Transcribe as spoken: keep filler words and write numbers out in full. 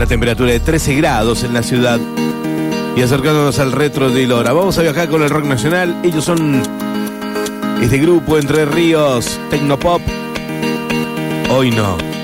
una temperatura de trece grados en la ciudad. Y acercándonos al retro de Lora, vamos a viajar con el rock nacional. Ellos son este grupo Entre Ríos, Tecnopop. Hoy no.